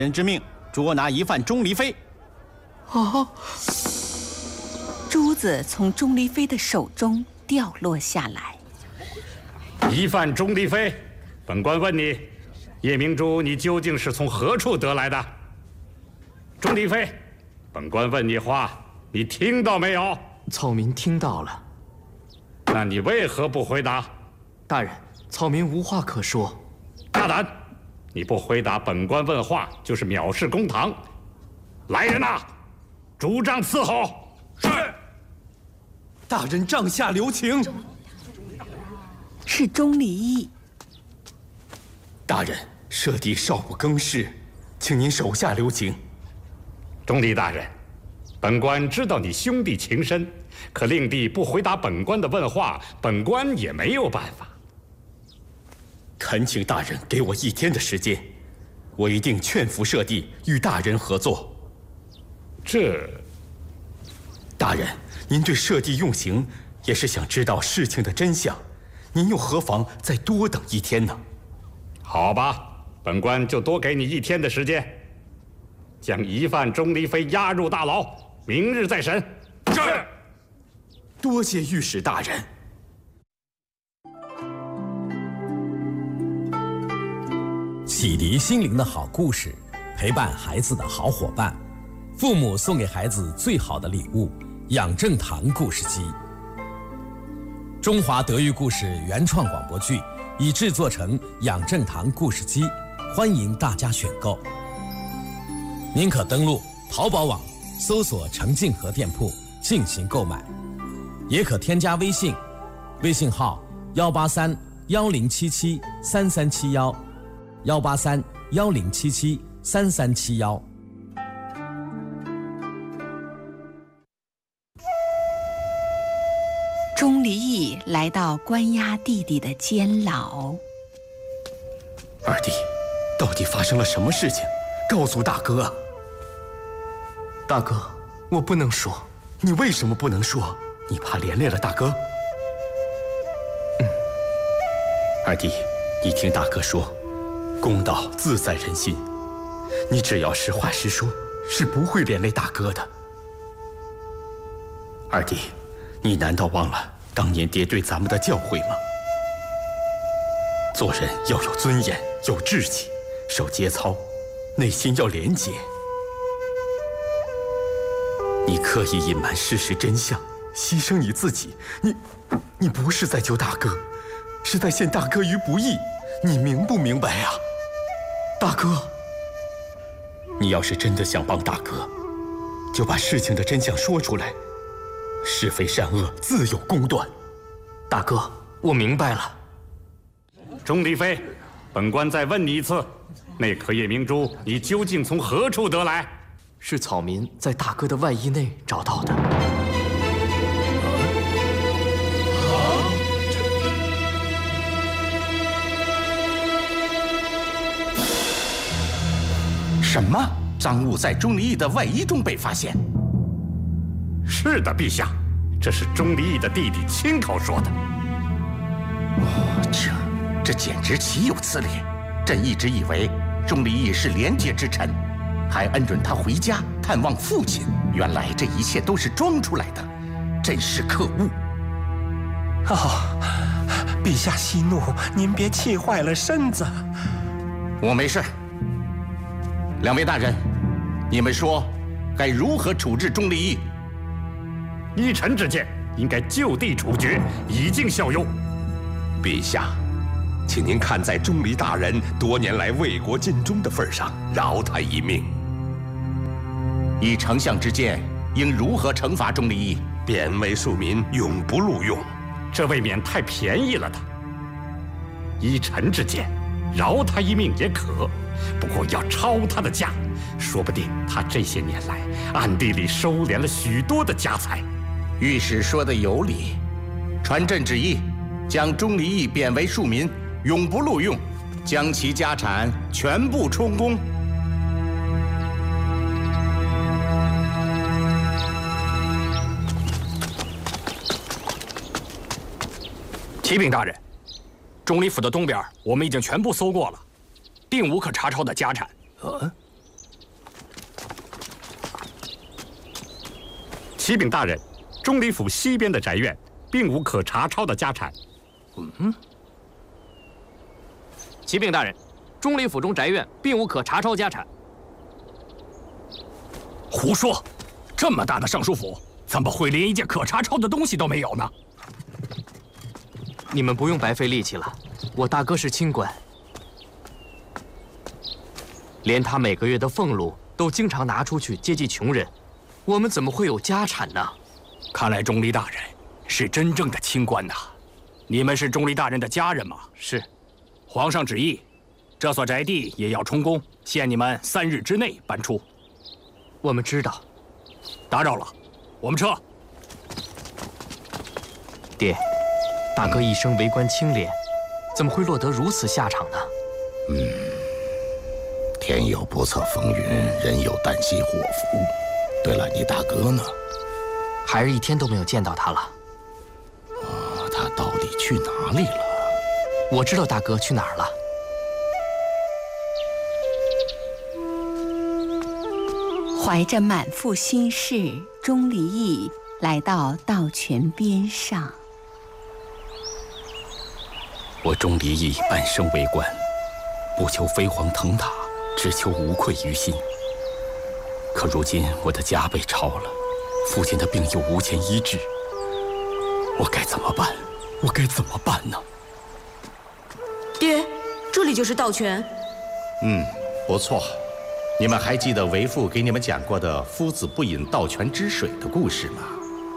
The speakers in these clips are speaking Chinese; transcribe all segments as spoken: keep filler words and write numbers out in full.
人之命，捉拿疑犯钟离飞。 哦，珠子从钟离飞的手中掉落下来。 疑犯钟离飞，本官问你，叶明珠，你究竟是从何处得来的？钟离飞，本官问你话，你听到没有？ 草民听到了。 那你为何不回答？ 大人，草民无话可说。 大胆！你不回答本官问话，就是藐视公堂。来人呐，主杖伺候。是。 大人帐下留情。 是钟离义。 大人，舍弟少不更事，请您手下留情。 钟离大人，本官知道你兄弟情深，可令弟不回答本官的问话，本官也没有办法。 恳请大人给我一天的时间，我一定劝服舍弟与大人合作。 这， 大人，您对舍弟用刑，也是想知道事情的真相，您又何妨再多等一天呢？ 好吧，本官就多给你一天的时间，将疑犯钟离飞押入大牢，明日再审。是。 多谢御史大人。 启迪心灵的好故事，陪伴孩子的好伙伴，父母送给孩子最好的礼物——养正堂故事机。中华德育故事原创广播剧已制作成养正堂故事机，欢迎大家选购。您可登录淘宝网搜索程静和店铺进行购买，也可添加微信，微信号幺八三幺零七七三三七幺。幺八三幺零七七三三七幺。 钟离义来到关押弟弟的监牢。 二弟，到底发生了什么事情？告诉大哥啊！ 大哥，我不能说。 你为什么不能说？你怕连累了大哥？ 嗯。 二弟，你听大哥说。公道自在人心，你只要实话实说，是不会连累大哥的。二弟，你难道忘了当年爹对咱们的教诲吗？做人要有尊严，有志气，守节操，内心要廉洁。你刻意隐瞒事实真相，牺牲你自己，你，你不是在救大哥，是在陷大哥于不义，你明不明白啊？大哥，你要是真的想帮大哥，就把事情的真相说出来，是非善恶自有公断。 大哥，我明白了。 钟离飞，本官再问你一次，那颗夜明珠你究竟从何处得来？ 是草民在大哥的外衣内找到的。 什么？赃物在钟离义的外衣中被发现？ 是的，陛下，这是钟离义的弟弟亲口说的。 哦，这这简直岂有此理！朕一直以为钟离义是廉洁之臣，还恩准他回家探望父亲。原来这一切都是装出来的，真是可恶！ 哦，陛下息怒，您别气坏了身子。 我没事。两位大人，你们说该如何处置钟离义？ 依臣之见，应该就地处决，以儆效尤。 陛下，请您看在钟离大人多年来为国尽忠的份上，饶他一命。 以丞相之见，应如何惩罚钟离义？ 贬为庶民，永不录用。 这未免太便宜了他。依臣之见，饶他一命也可。不过要抄他的家，说不定他这些年来暗地里收敛了许多的家财。 御史说的有理，传朕旨意，将钟离义贬为庶民，永不录用，将其家产全部充公。 启禀大人，钟离府的东边我们已经全部搜过了。并无可查抄的家产。 呃， 启禀大人，中里府西边的宅院并无可查抄的家产。 嗯。启禀大人，中里府中宅院并无可查抄家产。 胡说！这么大的尚书府，怎么会连一件可查抄的东西都没有呢？ 你们不用白费力气了，我大哥是清官，连他每个月的俸禄都经常拿出去接济穷人，我们怎么会有家产呢？ 看来钟离大人是真正的清官呐！你们是钟离大人的家人吗？ 是。 皇上旨意，这所宅地也要充公，限你们三日之内搬出。 我们知道。 打扰了，我们撤。 爹，大哥一生为官清廉，怎么会落得如此下场呢？ 嗯，天有不测风云，人有旦夕祸福。对了，你大哥呢？ 孩儿一天都没有见到他了。 啊，他到底去哪里了？ 我知道大哥去哪儿了。 怀着满腹心事，钟离义来到道泉边上。 我钟离义半生为官，不求飞黄腾达，只求无愧于心。可如今我的家被抄了，父亲的病又无钱医治，我该怎么办？我该怎么办呢？ 爹，这里就是道泉。 嗯，不错。你们还记得为父给你们讲过的夫子不饮道泉之水的故事吗？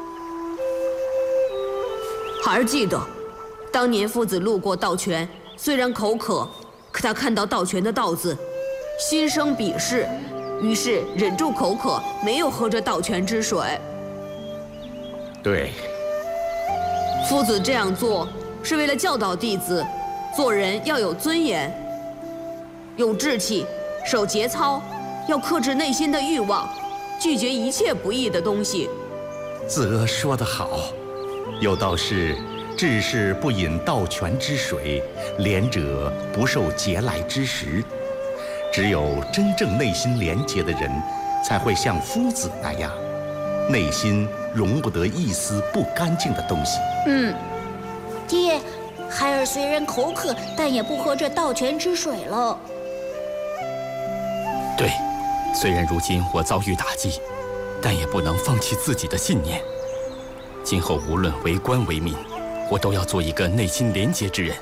孩儿记得，当年父子路过道泉，虽然口渴，可他看到道泉的道字，心生鄙视，于是忍住口渴，没有喝这道泉之水。 对， 夫子这样做是为了教导弟子，做人要有尊严，有志气，守节操，要克制内心的欲望，拒绝一切不义的东西。 子阿说得好，有道是：志士不饮道泉之水，廉者不受节来之食。只有真正内心廉洁的人，才会像夫子那样，内心容不得一丝不干净的东西。 嗯，爹，孩儿虽然口渴，但也不喝这道泉之水了。 对，虽然如今我遭遇打击，但也不能放弃自己的信念。今后无论为官为民，我都要做一个内心廉洁之人。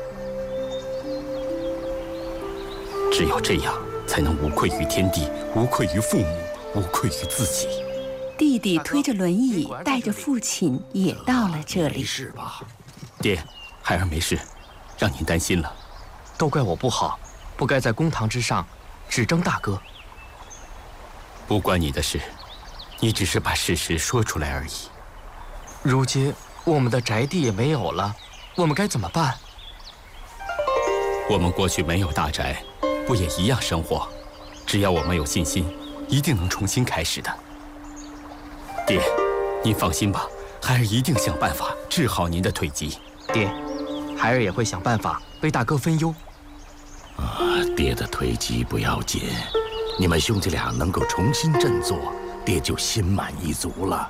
只有这样，才能无愧于天地，无愧于父母，无愧于自己。 弟弟推着轮椅，带着父亲也到了这里。 没事吧？爹，孩儿没事，让您担心了。 都怪我不好，不该在公堂之上指证大哥。 不关你的事，你只是把事实说出来而已。 如今我们的宅地也没有了，我们该怎么办？ 我们过去没有大宅，不也一样生活？只要我们有信心，一定能重新开始的。爹，您放心吧，孩儿一定想办法治好您的腿疾。 爹，孩儿也会想办法为大哥分忧。 啊，爹的腿疾不要紧，你们兄弟俩能够重新振作，爹就心满意足了。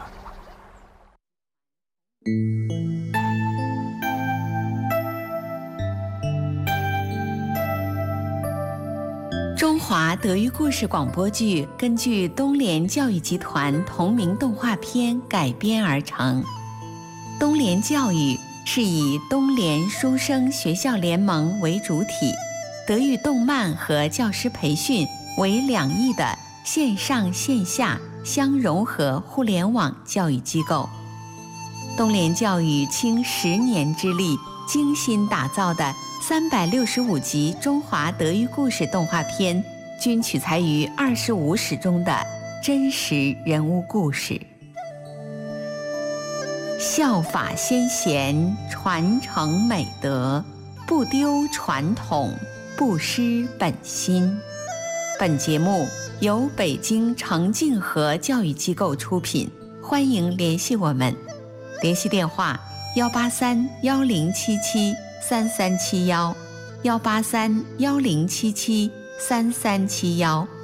中华德育故事广播剧根据东联教育集团同名动画片改编而成。东联教育是以东联书生学校联盟为主体，德育动漫和教师培训为两翼的线上线下相融合互联网教育机构。东联教育倾十年之力，精心打造的三百六十五集中华德育故事动画片，均取材于二十五史中的真实人物故事。效法先贤，传承美德，不丢传统，不失本心。本节目由北京程敬和教育机构出品，欢迎联系我们。联系电话：幺八三幺零七七三三七幺，幺八三幺零七七三三七幺。